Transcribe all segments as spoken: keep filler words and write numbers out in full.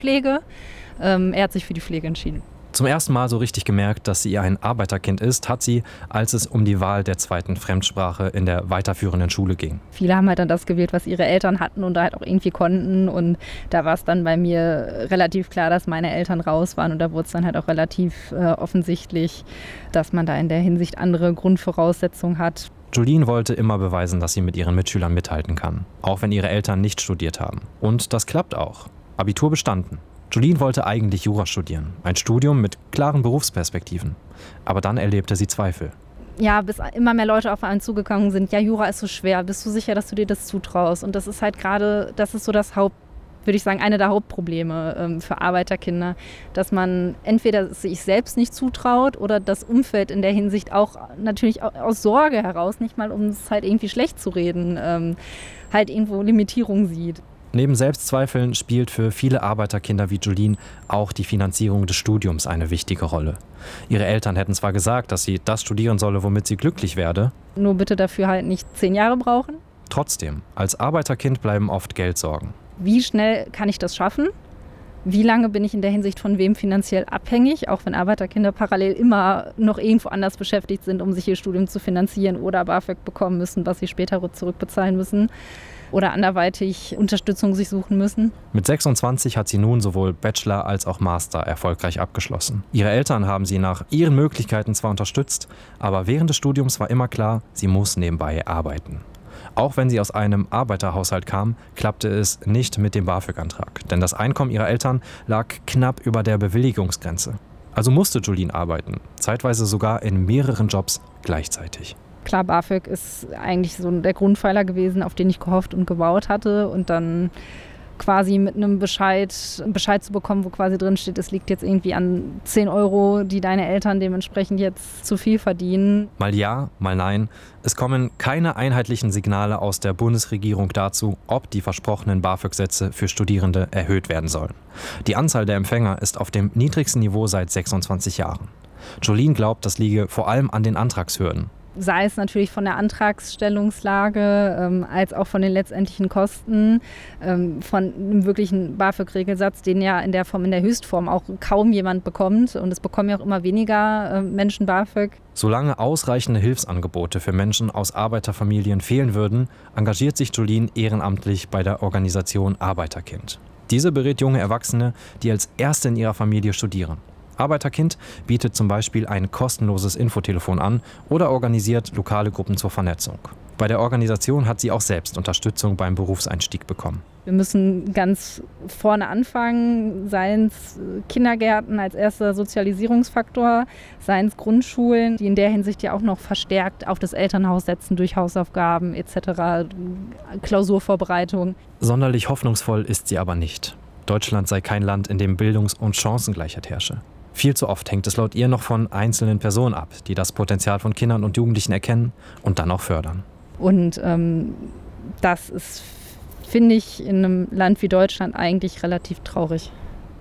Pflege. Ähm, er hat sich für die Pflege entschieden. Zum ersten Mal so richtig gemerkt, dass sie ein Arbeiterkind ist, hat sie, als es um die Wahl der zweiten Fremdsprache in der weiterführenden Schule ging. Viele haben halt dann das gewählt, was ihre Eltern hatten und da halt auch irgendwie konnten. Und da war es dann bei mir relativ klar, dass meine Eltern raus waren. Und da wurde es dann halt auch relativ äh, offensichtlich, dass man da in der Hinsicht andere Grundvoraussetzungen hat. Jolene wollte immer beweisen, dass sie mit ihren Mitschülern mithalten kann, auch wenn ihre Eltern nicht studiert haben. Und das klappt auch. Abitur bestanden. Jolene wollte eigentlich Jura studieren, ein Studium mit klaren Berufsperspektiven. Aber dann erlebte sie Zweifel. Ja, bis immer mehr Leute auf einen zugegangen sind, ja, Jura ist so schwer, bist du sicher, dass du dir das zutraust? Und das ist halt gerade, das ist so das Haupt, würde ich sagen, eine der Hauptprobleme ähm, für Arbeiterkinder, dass man entweder sich selbst nicht zutraut oder das Umfeld in der Hinsicht auch natürlich aus Sorge heraus, nicht mal um es halt irgendwie schlecht zu reden, ähm, halt irgendwo Limitierung sieht. Neben Selbstzweifeln spielt für viele Arbeiterkinder wie Jolene auch die Finanzierung des Studiums eine wichtige Rolle. Ihre Eltern hätten zwar gesagt, dass sie das studieren solle, womit sie glücklich werde. Nur bitte dafür halt nicht zehn Jahre brauchen. Trotzdem, als Arbeiterkind bleiben oft Geldsorgen. Wie schnell kann ich das schaffen? Wie lange bin ich in der Hinsicht von wem finanziell abhängig, auch wenn Arbeiterkinder parallel immer noch irgendwo anders beschäftigt sind, um sich ihr Studium zu finanzieren oder BAföG bekommen müssen, was sie später zurückbezahlen müssen. Oder anderweitig Unterstützung sich suchen müssen. Mit sechsundzwanzig hat sie nun sowohl Bachelor als auch Master erfolgreich abgeschlossen. Ihre Eltern haben sie nach ihren Möglichkeiten zwar unterstützt, aber während des Studiums war immer klar, sie muss nebenbei arbeiten. Auch wenn sie aus einem Arbeiterhaushalt kam, klappte es nicht mit dem BAföG-Antrag, denn das Einkommen ihrer Eltern lag knapp über der Bewilligungsgrenze. Also musste Jolene arbeiten, zeitweise sogar in mehreren Jobs gleichzeitig. Klar, BAföG ist eigentlich so der Grundpfeiler gewesen, auf den ich gehofft und gebaut hatte. Und dann quasi mit einem Bescheid, Bescheid zu bekommen, wo quasi drin steht, es liegt jetzt irgendwie an zehn Euro, die deine Eltern dementsprechend jetzt zu viel verdienen. Mal ja, mal nein. Es kommen keine einheitlichen Signale aus der Bundesregierung dazu, ob die versprochenen BAföG-Sätze für Studierende erhöht werden sollen. Die Anzahl der Empfänger ist auf dem niedrigsten Niveau seit sechsundzwanzig Jahren. Jolene glaubt, das liege vor allem an den Antragshürden. Sei es natürlich von der Antragsstellungslage, ähm, als auch von den letztendlichen Kosten, ähm, von einem wirklichen BAföG-Regelsatz, den ja in der Form, in der Höchstform auch kaum jemand bekommt. Und es bekommen ja auch immer weniger äh, Menschen BAföG. Solange ausreichende Hilfsangebote für Menschen aus Arbeiterfamilien fehlen würden, engagiert sich Jolene ehrenamtlich bei der Organisation Arbeiterkind. Diese berät junge Erwachsene, die als Erste in ihrer Familie studieren. Arbeiterkind bietet zum Beispiel ein kostenloses Infotelefon an oder organisiert lokale Gruppen zur Vernetzung. Bei der Organisation hat sie auch selbst Unterstützung beim Berufseinstieg bekommen. Wir müssen ganz vorne anfangen, seien es Kindergärten als erster Sozialisierungsfaktor, seien es Grundschulen, die in der Hinsicht ja auch noch verstärkt auf das Elternhaus setzen durch Hausaufgaben et cetera, Klausurvorbereitung. Sonderlich hoffnungsvoll ist sie aber nicht. Deutschland sei kein Land, in dem Bildungs- und Chancengleichheit herrsche. Viel zu oft hängt es laut ihr noch von einzelnen Personen ab, die das Potenzial von Kindern und Jugendlichen erkennen und dann auch fördern. Und ähm, das ist, finde ich, in einem Land wie Deutschland eigentlich relativ traurig.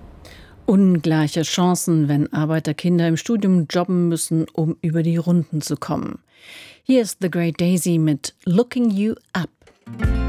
Ungleiche Chancen, wenn Arbeiterkinder im Studium jobben müssen, um über die Runden zu kommen. Hier ist The Great Daisy mit Looking You Up.